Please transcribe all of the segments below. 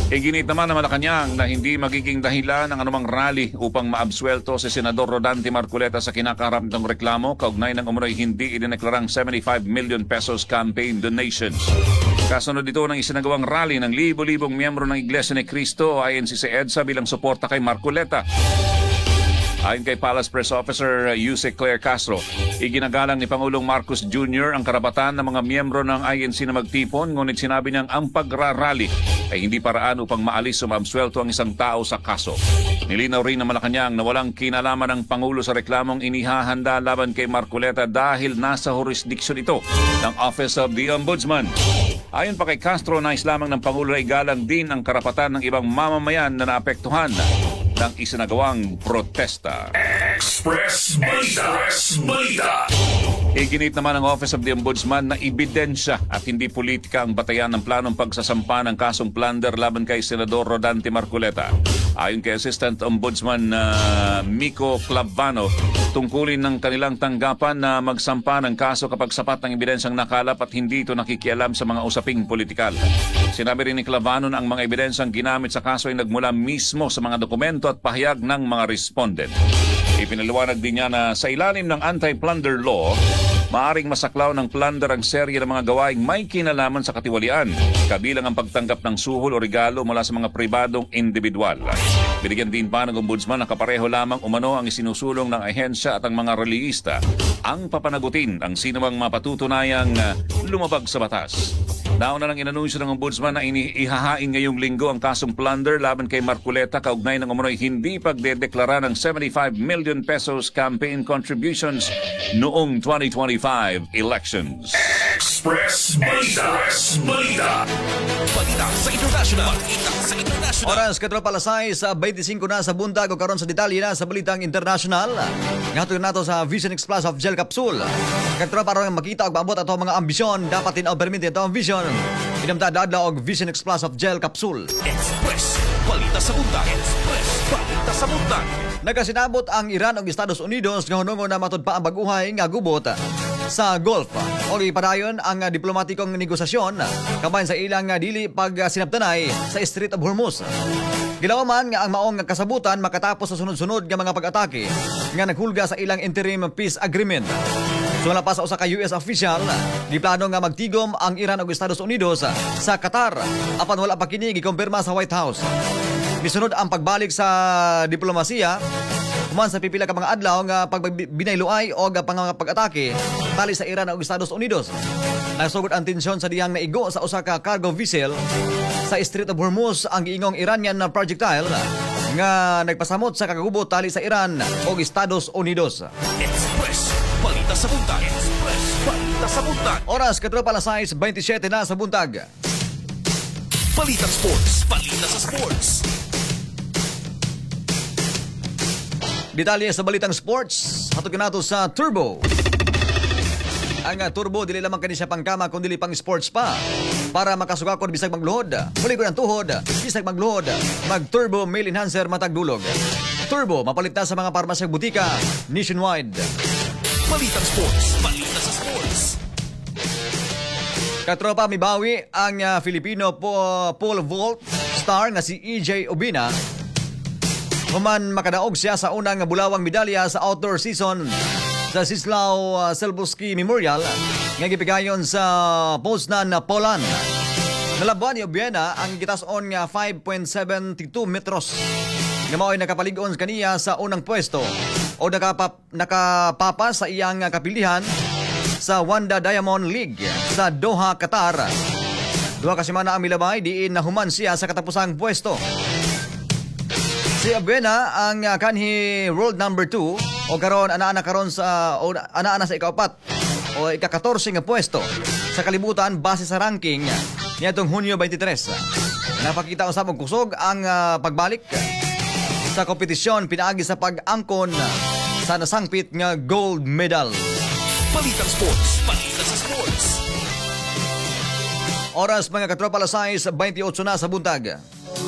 Iginit naman ng Malacanang na hindi magiging dahilan ng anumang rally upang maabsuelto si Senador Rodante Marcoleta sa kinakaharap nitong reklamo kaugnay ng umunoy hindi idineklarang 75 million pesos campaign donations. Kasunod dito ng isinagawang rally ng libo-libong miyembro ng Iglesia ni Cristo o INCC EDSA bilang suporta kay Marcoleta. Ayon kay Palace Press Officer Yusek Claire Castro, iginagalang ni Pangulong Marcos Jr. ang karapatan ng mga miyembro ng INC na magtipon, ngunit sinabi niyang ang pagrarally ay hindi paraan upang maalis o maabsuelto ang isang tao sa kaso. Nilinaw rin ng Malacanang na walang kinalaman ng Pangulo sa reklamong inihahanda laban kay Marcoleta dahil nasa jurisdiction ito ng Office of the Ombudsman. Ayon pa kay Castro, nais lamang ng Pangulo na igalang din ang karapatan ng ibang mamamayan na naapektuhan ng isinagawang protesta. Express Balita. Iginit naman ng Office of the Ombudsman na ebidensya at hindi politika ang batayan ng planong pagsasampa ng kasong plunder laban kay Senador Rodante Marcoleta. Ayon kay Assistant Ombudsman Miko Clavano, tungkulin ng kanilang tanggapan na magsampa ng kaso kapag sapat ng ebidensyang nakalap at hindi ito nakikialam sa mga usaping politikal. Sinabi rin ni Clavano na ang mga ebidensyang ginamit sa kaso ay nagmula mismo sa mga dokumento at pahayag ng mga respondent. Ipinaliwanag din niya na sa ilalim ng anti-plunder law, maaring masaklaw ng plunder ang serye ng mga gawaing may kinalaman sa katiwalian, kabilang ang pagtanggap ng suhol o regalo mula sa mga pribadong individual. Binigyan din pa ng Ombudsman na kapareho lamang umano ang isinusulong ng ahensya at ang mga relihista ang papanagutin ang sinumang mapatutunayang lumabag sa batas. Nauna nang inanunsyo ng Ombudsman na ihahain ngayong linggo ang kasong plunder laban kay Marcoleta kaugnay ng umunoy hindi pagdedeklara ng 75 million pesos campaign contributions noong 2025 elections. Express Balita. Balita sa international. Oras 4:00 sa 25 na sa buntag o karon sa detalye na sa balitang international. Ngatuyon nato sa Vision X Plus of Gel Capsule. Katro para makita og maabot ato mga ambisyon, dapat permit ito ang vision. Pinamta adlaw og Vision X Plus of Gel Capsule. Express Balita sa buntag. Express Balita sa buntag. Nagasinabot ang Iran ug Estados Unidos nga hunungon na matud pa ang baguhay nga gubot sa Gulf. O ipadayon ang diplomatikong negosasyon kabayan sa ilang dili pag sinabtanay sa Strait of Hormuz. Gilawaman nga ang maong kasabutan makatapos sa sunod-sunod nga mga pag-atake nga naghulga sa ilang interim peace agreement. Sumala pa sa usa ka US official, giplano nga magtigom ang Iran ug Estados Unidos sa Qatar apan wala pa kini gikumpirma sa White House. Misunod ang pagbalik sa diplomasiya human sa pipila ka mga adlaw nga pagbinayluay o pag-atake tali sa Iran ug Estados Unidos. Nasugod ang tensyon sa diyang naigo sa usa ka cargo vessel sa Strait of Hormuz ang giingong Iranian na projectile nga nagpasamot sa kagubot tali sa Iran ug Estados Unidos. Express Balita sa buntag. Express Balita sa buntag. Oras 4:27 na sa buntag. Balitang sports. Balita sa sports. Detalye sa balitang sports, hatod nato sa Turbo. Ang Turbo dili lamang kani siya pangkama kundi pang sports pa. Para makasugakon bisag magluhod, muli ko ng tuhod, bisag magluhod, mag-Turbo Male Enhancer matag dulog. Turbo mapalit na sa mga parmasyang butika nationwide. Balitang sports. Balita sa sports. Katropa mibawi ang Filipino pole vault star nga si EJ Obina. Human makadaog siya sa unang bulawang medalya sa outdoor season sa Sislao Selbuski Memorial nga gipigayon sa Poznan, Poland. Nalabuan ni Obiena ang gitason nga 5.72 metros. Nga mao'y nakapalig-on kaniya sa unang pwesto o nakapapa sa iyang kapilihan sa Wanda Diamond League sa Doha, Qatar. Duha ka semana ang milabay diin nahuman siya sa katapusang pwesto. Si Abuena ang kanhi world number 2 o karon ana-ana sa ika-4 o ika-14 nga pwesto sa kalibutan base sa ranking niadtong Hunyo 23. Napakita usab og kusog ang pagbalik sa kompetisyon pinaagi sa pag-angkon sa nasangpit nga gold medal. Balitang sports. Balita sa sports. Oras mga katropa, 6:28 na sa buntag.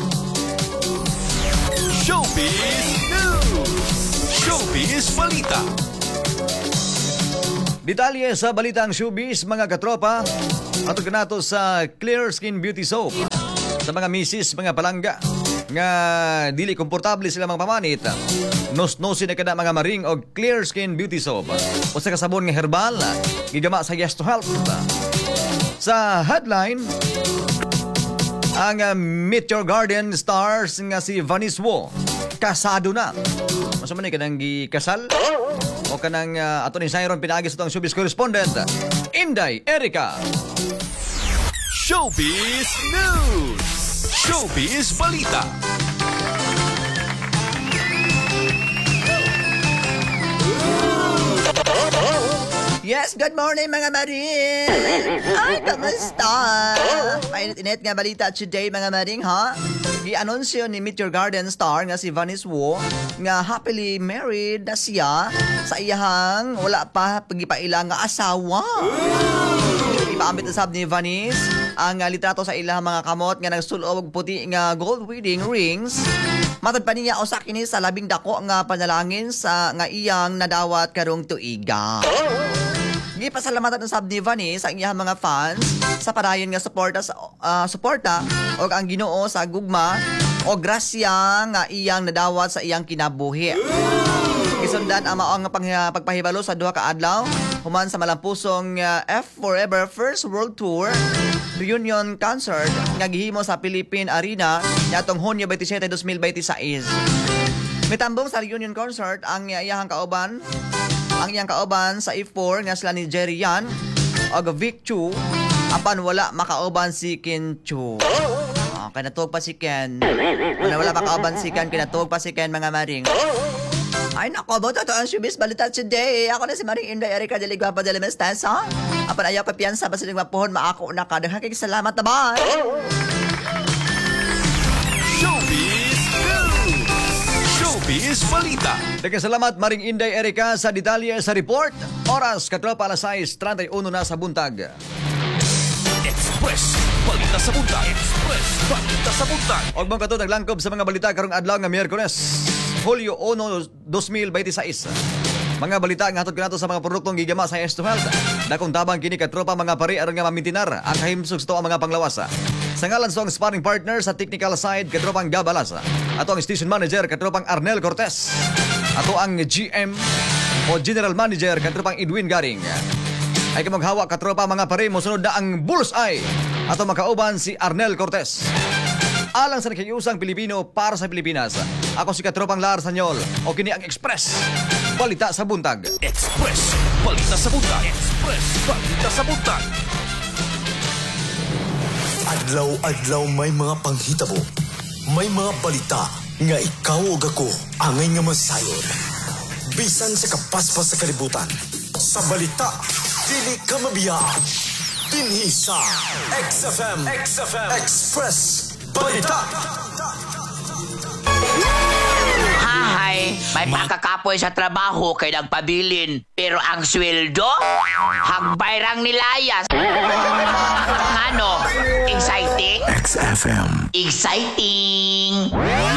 Showbiz News! Showbiz Balita! Detalye sa balitang showbiz mga katropa. Atog nato sa Clear Skin Beauty Soap. sa mga misis, mga palangga nga dili komportable sila mga pamanit. Nos-nosin na kada mga maring o clear skin beauty soap o sa kasabon nga herbal gigama sa Yes to Health. Sa headline, ang Meet Your Garden stars nga si Vanice Wu kasado na. Masa man ni kanang gikasal o kanang ato ni Siron pinaagi sa itong showbiz correspondent Inday Erica. Showbiz News! Showbiz Balita! Yes, good morning mga maring! Ay, kamusta? Mainit-init nga balita today mga maring ha? Gi-anunsyo ni Meet Your Garden star nga si Vanice Wu nga happily married na siya sa iyahang wala pa pagipailang nga asawa. Ipaambit na sab ni Vanice ang litrato sa ilang mga kamot nga nagsulog puti nga gold wedding rings. Matod pa niya usa kini sa labing dako nga panalangin sa nga iyang nadawat karong tuiga. Gipasalamatan ng sab ni Vanice ang iyang mga fans sa padayon nga suporta o ang Ginoo sa gugma o grasya nga iyang nadawat sa iyang kinabuhi. Gisundan ang maong pagpahibalo sa duha ka adlaw human sa malampusong F Forever First World Tour reunion concert nga gihimo sa Philippine Arena niadtong Hunyo 27, 2026. Mitambong sa reunion concert ang iyang kauban sa F4 nga sila ni Jerry Yan o Vic Chu apan wala makauban si Ken Chu. Kinatuog pa si Ken. Wala makauban si Ken, kinatuog pa si Ken mga maring. Ay nako, boto to ang showbiz balita today. Ako na si Maring Inday Erica de Ligwapa de Limestesa. Apan ayaw ka piyansa basta nagmapuhon maako na ka. Daghang salamat na bye. Showbiz News! Showbiz Balita! Daghang salamat Maring Inday Erica sa detalye sa report. Oras 4:31 na sa buntag. Express Balita sa Buntag! Express Balita sa Buntag! Og mga kato naglangkob sa mga balita karong adlaw nga Miyerkules, Hulyo 1, 2026. Mga balita nga hatod kanato sa mga produktong gigama sa Yes to Health. Dakong tabang kini ka tropa mga pari aron nga mamintinar ang kahimsog sa mga panglawasa. Sa ngalan sa sparring partner sa technical side katropang Gabalasa. Ato ang station manager katropang Arnel Cortez. Ato ang GM o General Manager katropang Edwin Garing. Ay kamaghawa katropa mga pare mo sunod na ang bullseye. Ato makauban si Arnel Cortez. Alang sa nakikiusang Pilipino para sa Pilipinas. Ako si katropang Lar Sanyol o kini ang Express Balita sa Buntag. Express Balita sa Buntag! Express Balita sa Buntag! Adlaw-adlaw may mga panghitabo. May mga balita nga ikaw o ako angay nga masayon. Bisan sa kapaspas sa kalibutan. Sa balita, dili ka mabiyaan. Dinhi sa XFM Express Balita. Hahay, may pakakapoy sa trabaho kay nagpabilin. Pero ang sweldo, hagbayrang nilayas. Ano? Exciting? XFM. Exciting!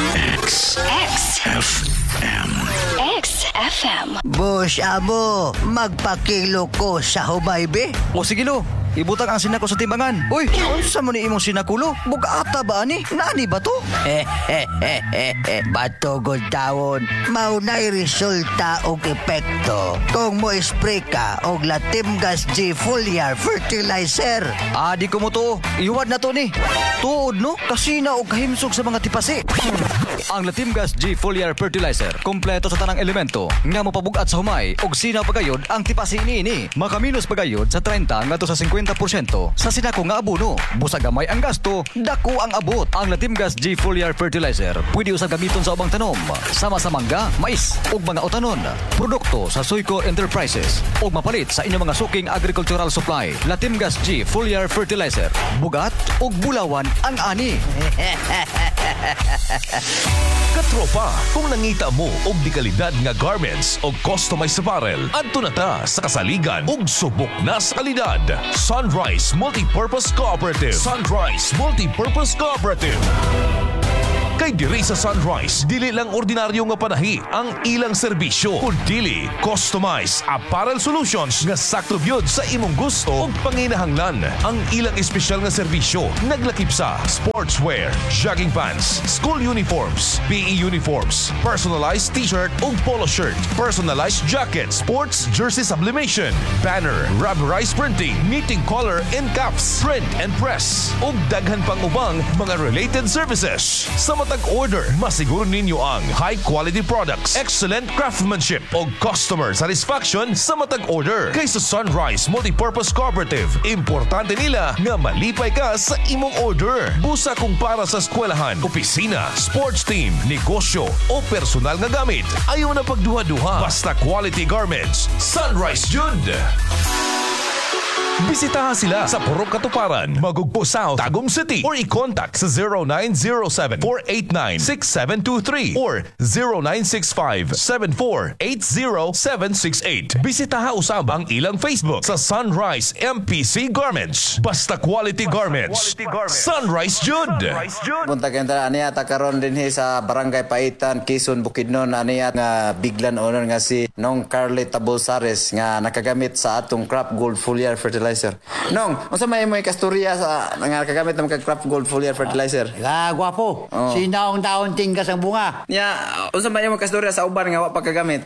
XFM. Boss Abo, magpakilo ko sa hubaybe. O sige lo, ibutang ang sinako sa timbangan. Uy, unsa mo ni imong sinakulo? Bugata ba ani? Nani ba to? Batogod tawon, maunay resulta og epekto. Kung mo spray ka og Latimgas G Foliar Fertilizer. Di ko mo to. Iwad na to ni. Tuod no, kasi na og kahimsog sa mga tipasi. Ang Latimgas G Foliar Fertilizer, kompleto sa tanang elemento nga mopabugat sa humay og sinaw pagayod ang tipasi niini. Makaminos pagayod sa 30 ngadto sa 50% sa sinako nga abono. Busa gamay ang gasto, dako ang abot. Ang Latimgas G Foliar Fertilizer pwede usab gamiton sa ubang tanom, sama sa mangga, mais ug mga utanon. Produkto sa Soyco Enterprises ug mapalit sa inyong mga suking agricultural supply. Latimgas G Foliar Fertilizer, bugat ug bulawan ang ani. Katropa, kung nangita mo og di kalidad nga garments o customized apparel, adto na ta sa kasaligan ug subok na sa kalidad. Sunrise Multipurpose Cooperative. Sunrise Multipurpose Cooperative. Kay diri sa Sunrise, dili lang ordinaryo nga panahi ang ilang serbisyo, kundi customized apparel solutions nga sakto byod sa imong gusto ug panginahanglan. Ang ilang espesyal nga serbisyo naglakip sa sportswear, jogging pants, school uniforms, PE uniforms, personalized t-shirt ug polo shirt, personalized jacket, sports jersey sublimation, banner, rubberized printing, knitting collar and cuffs, print and press ug daghan pang ubang mga related services. Sa matag order, masiguro ninyo ang high quality products, excellent craftsmanship ug customer satisfaction sa matag order. Kay sa Sunrise Multipurpose Cooperative, importante nila nga malipay ka sa imong order. Busa kung para sa eskwelahan, opisina, sports team, negosyo o personal nga gamit, ayaw na pagduha-duha. Basta quality garments, Sunrise Jud. Bisitahan sila sa Purok Katuparan, Magugpo South, Tagum City or i-contact sa 0907-489-6723 or 0965-7480-768. Bisitahan usab ang ilang Facebook sa Sunrise MPC Garments. Basta quality garments. Sunrise Jud. Punta kenta aniya ta karon dinhi sa Barangay Paitan, Quezon, Bukidnon, aniya nga biglan owner nga si Nong Carly Tabosares nga nakagamit sa atong Crop Gold Foliar Fertilizer. Nong, unsa may mo kasturya sa nga nakagamit ng Crop Gold Foliar Fertilizer? Gwapo. Sinaong taon tingkas ang bunga. Ya, unsa may mo kasturya sa uban nga wa pagkagamit?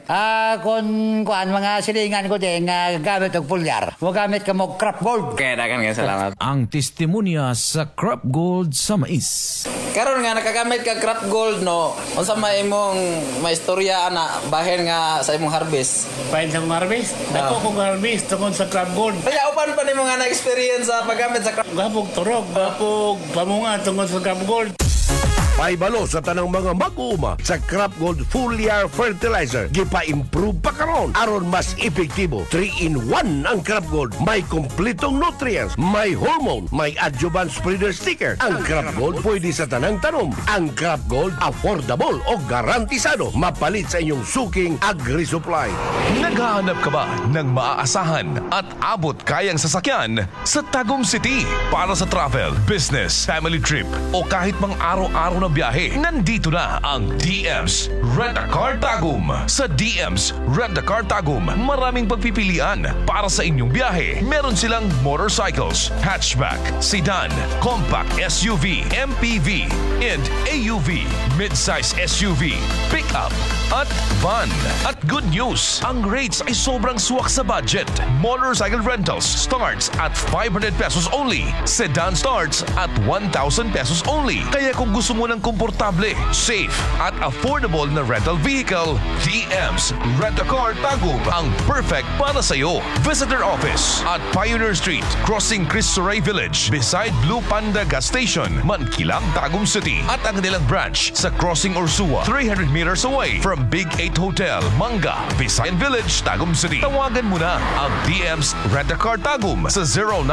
Kuan mga silingan ko din nga gamit og foliar. Mo gamit ka mo Crop Gold. Kaya dagan nga salamat. Ang testimonya sa Crop Gold sa mais. Karon nga nakagamit ka Crop Gold no. Unsa may imong maistorya ana bahin nga sa imong harvest? Bahin sa harvest? Dako kong harvest tungkol sa Crop Gold. Kaya upan pa nimo nga na-experience sa paggamit sa Crop Gold? Gapog turog, gapog pamunga tungkol sa Crop Gold. Paibalo sa tanang mga mag-uuma sa Crop Gold Foliar Fertilizer. Gipa-improve pa karon aron mas epektibo. 3-in-1 ang Crop Gold. May kompletong nutrients, may hormone, may adjuvant spreader sticker. Ang Crop Gold pwede sa tanang tanom. Ang Crop Gold affordable o garantisado. Mapalit sa inyong suking agri-supply. Naghahanap ka ba ng maaasahan at abot kayang sasakyan sa Tagum City para sa travel, business, family trip o kahit mang araw-araw na biyahe? Nandito na ang DM's Rent-A-Car Tagum. Sa DM's Rent-A-Car Tagum, maraming pagpipilian para sa inyong biyahe. Meron silang motorcycles, hatchback, sedan, compact SUV, MPV, and AUV, midsize SUV, pickup, at van. At good news, ang rates ay sobrang swak sa budget. Motorcycle rentals starts at 500 pesos only. Sedan starts at 1,000 pesos only. Kaya kung gusto mo ng komportable, safe, at affordable na rental vehicle, DM's Rent-A-Car Tagum ang perfect para sa iyo. Visit their office at Pioneer Street, crossing Cristo Rey Village, beside Blue Panda Gas Station, Mankilang, Tagum City. At ang nilang branch sa Crossing Ursua, 300 meters away from Big 8 Hotel, Manga, Visayan Village, Tagum City. Tawagan mo na ang DM's Rent-A-Car Tagum sa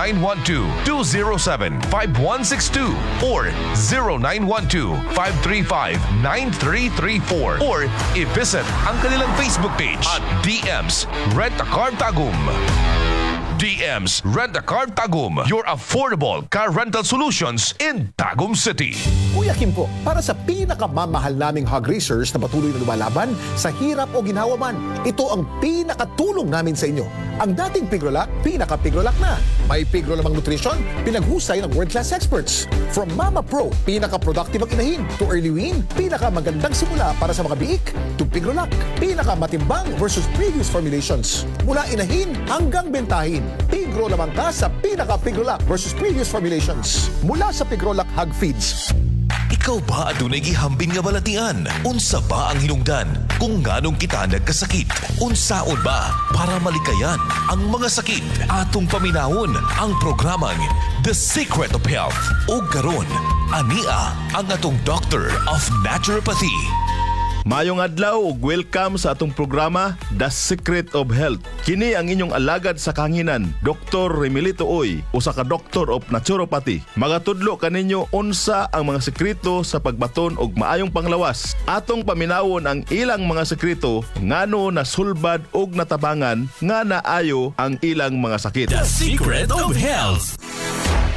0912-207-5162 or 0912-535-9334 or i-visit ang kanilang Facebook page at DM's Rent-A-Car Tagum. DM's Rent-A-Car Tagum, your affordable car rental solutions in Tagum City. Kuya Kim po, para sa pinakamamahal naming hog racers na patuloy na lumalaban sa hirap o ginhawa man, ito ang pinakatulong namin sa inyo. Ang dating Pigrolac, pinaka-Pigrolac na. May Pigrolamang nutrition, pinaghusay ng world-class experts. From Mama Pro, pinaka-productive ang inahin, to Early Win, pinaka-magandang simula para sa mga biik, to Pigrolac, pinaka-matimbang versus previous formulations. Mula inahin hanggang bentahin, Pigro lamang ka sa pinaka-Pigrolac versus previous formulations. Mula sa Pigrolac Hog Feeds. Ikaw ba adunay gihambin nga balatian? Unsa ba ang hinungdan? Kung nganong kita nagkasakit? Unsaon ba para malikayan ang mga sakit? Atong paminawon ang programang The Secret of Health. O karon, ania ang atong Doctor of Naturopathy. Mayong adlaw ug welcome sa atong programa The Secret of Health. Kini ang inyong alagad sa kanginan, Dr. Remilito Oy, usa ka Doctor of Naturopathy. Magatudlo kaninyo unsa ang mga sekreto sa pagbaton og maayong panglawas. Atong paminawon ang ilang mga sekreto ngano nasulbad og natabangan nga naayo ang ilang mga sakit. The Secret of Health. Sa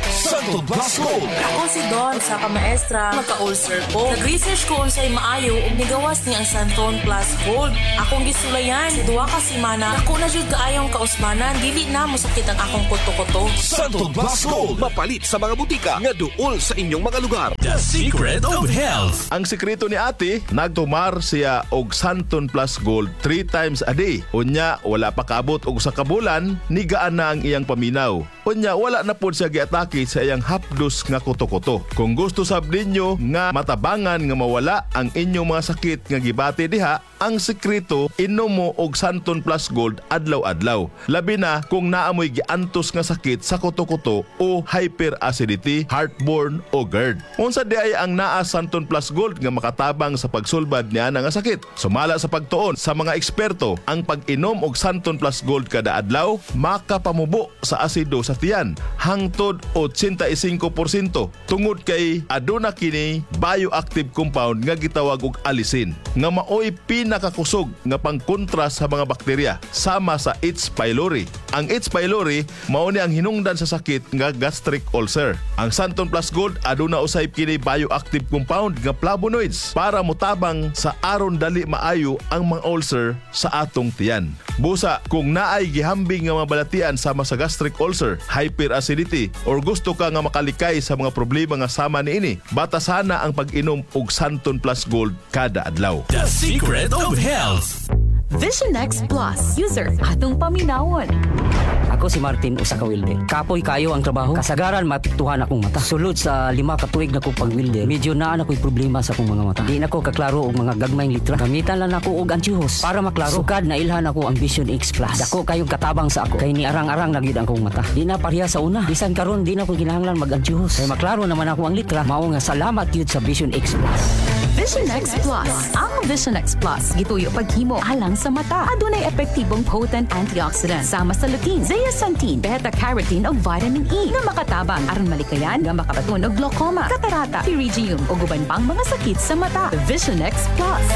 Santo Plus Gold. Ako si Don sa kamaestra, magka-ulcer ko. Nag-research ko unsay maayo ug nigawas ni ang Santon Plus Gold. Akong gisulayan, duwa ka semana. Ako na jud kaayong kausmanan, dili na mo sakit ang akong kuto-kuto. Santo Plus Gold. Mapalit sa mga butika nga duol sa inyong mga lugar. The Secret of Health. Ang sekreto ni ate, nagtumar siya og Santon Plus Gold 3 times a day. Unya, wala pa kaabot og sa kabulan, nigaan na ang iyang paminaw. Unya, wala na po siya giatake sa iyang hapdos nga kuto-kuto. Kung gusto sab ninyo nga matabangan nga mawala ang inyong mga sakit nga gibati diha, ang sekreto, inom mo og Santon Plus Gold adlaw-adlaw. Labi na kung naamoy giantos nga sakit sa kuto-kuto o hyperacidity, heartburn o GERD. Unsa di ay ang naa Santon Plus Gold nga makatabang sa pagsulbad niya nga sakit. Sumala sa pagtuon sa mga eksperto, ang pag-inom og Santon Plus Gold kada adlaw makapamubo sa asido sa tiyan hangtod 85% tungod kay aduna kini bioactive compound nga gitawag og alisin nga maoy pinakakusog nga pangkontra sa mga bakterya sama sa H. pylori. Ang H. pylori mao ni ang hinungdan sa sakit nga gastric ulcer. Ang Santon Plus Gold aduna usay kini bioactive compound nga flavonoids para motabang sa aron dali maayo ang mga ulcer sa atong tiyan. Busa, kung naay gihambing nga mabalatian sama sa gastric ulcer, hyperacidity or gusto ka nga makalikay sa mga problema nga sama niini, batasana ang pag-inom og Santon Plus Gold kada adlaw. The Secret of Health. Vision X Plus. User, atong paminawon. Ako si Martin usa ka welder. Kapoy kayo ang trabaho. Kasagaran mapiktuhan akong mata. Sulod sa 5 ka tuig na ko pag-welder, medyo naa na ko'y problema sa akong mga mata. Di na ko kaklaro og mga gagmayng litra. Gamitan lang ako og antihuos para maklaro. Sukad na ilhan ako ang Vision X Plus. Dako kayong katabang sa ako. Kay ni arang-arang na gyud ang akong mata. Di na pareha sa una. Bisan karon di na ko kinahanglan mag-antihuos. Kay maklaro naman ako ang litra. Mao nga salamat gyud sa Vision X Plus. Vision X Plus. Ang Vision X Plus gituyo paghimo alang sa mata. Adunay epektibong potent antioxidant sama sa lutein, zeaxanthin, beta-carotene ug vitamin E nga makatabang aron malikayan nga makabaton og glaucoma, catarata, pterygium ug uban pang mga sakit sa mata. Vision X Plus.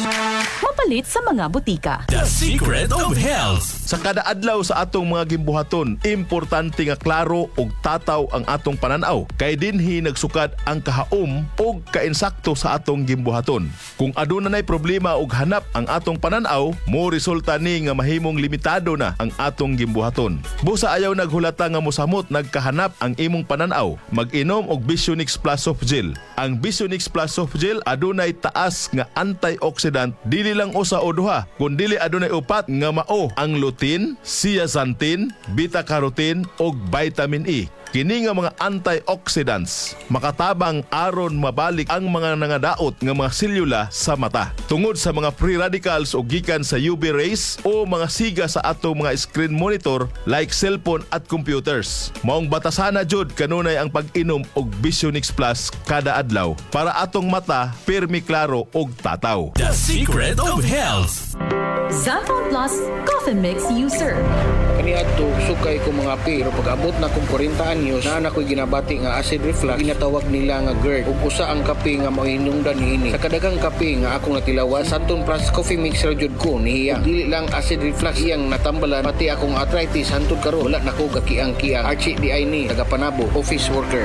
Mapalit sa mga butika. The Secret of Health. Sa kada adlaw sa atong mga gimbuhaton, importante nga klaro ug tataw ang atong pananaw. Kay dinhi nagsukad ang kahaom ug kainsakto sa atong gimbuhaton. Kung aduna nay problema ug hanap ang atong pananaw, mo resulta ni nga mahimong limitado na ang atong gimbuhaton. Busa ayaw naghulata nga mosamot nagkahanap ang imong pananaw, mag-inom og Vision X Plus Soft Gel. Ang Vision X Plus Soft Gel adunay taas nga antioxidant, dili lang usa o duha, kundi adunay upat nga mao ang lutein, zeaxanthin, beta-carotene ug vitamin E. Kini nga mga antioxidants makatabang aron mabalik ang mga nangadaot nga mga selula sa mata tungod sa mga free radicals o gikan sa UV rays o mga siga sa atong mga screen monitor like cellphone at computers. Maong batasana jud kanunay ang pag-inom og Vision X Plus kada adlaw para atong mata pirmi klaro og tataw. The Secret of Health. Santon Plus Coffee Mix User. Kaniadto sukay ko mga pero pag-abot na kong 40 anyos na ako'y ginabati nga acid reflux, ginatawag nila nga GERD. Ug usa ang kape nga mahinungdan niini. Sa kadagang kape nga akong natilawan, Santon Plus Coffee Mixer jud ko niya. Dili lang acid reflux iyang natambalan, pati akong arthritis hantod karon wala nako gakiang-kiang. Archie di ay ni tagapanabo, office worker.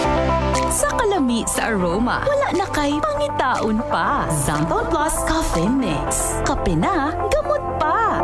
Sa kalami sa aroma, wala na kay pangitaon pa. Santon Plus Coffee Mix. Kape na, gamot pa.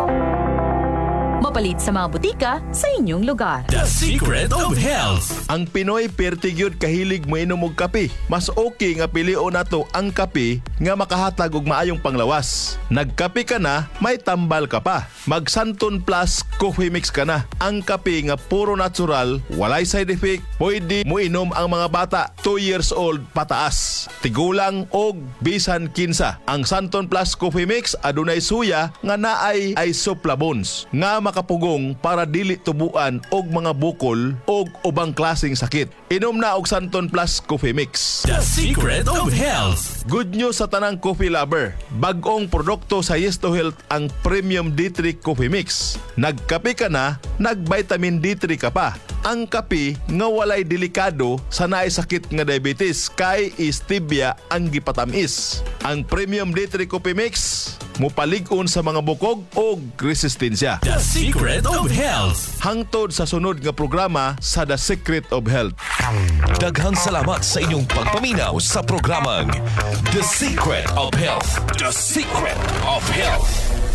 Mapalit sa mga butika sa inyong lugar. The Secret of Health. Ang Pinoy pertigyud kahilig moinom og kape. Mas okay nga pilion nato ang kape nga makahatag og maayong panglawas. Nagkape ka na, may tambal ka pa. Mag Santon Plus Coffee Mix ka na. Ang kape nga puro natural, walay side effect, pwede moinom ang mga bata 2 years old pataas. Tigulang og bisan kinsa. Ang Santon Plus Coffee Mix adunay suya nga naay isoflavones nga makapugong para dili tubuan og mga bukol og ubang klaseng sakit. Inom na og Santon Plus Coffee Mix. The Secret of Health. Good news sa tanang coffee lover. Bag-ong produkto sa Yes to Health ang Premium D3 Coffee Mix. Nagkape ka na, nag-vitamin D3 ka pa. Ang kape nga walay delikado sa naay sakit nga diabetes kay stevia ang gipatamis. Ang Premium D3 Coffee Mix mupalig-on sa mga bukog o resistensya. The Secret of Health. Hangtod sa sunod nga programa sa The Secret of Health. Daghang salamat sa inyong pagpaminaw sa programang The Secret of Health. The Secret of Health.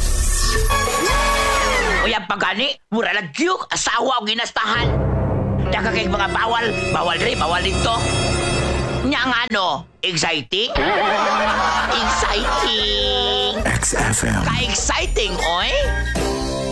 Uya pagani, mura lagyok, asawa o ginastahan. Daga kay mga bawal rin, bawal dito. Nya nga ano, exciting? Exciting! XFM. Ka-exciting, oy!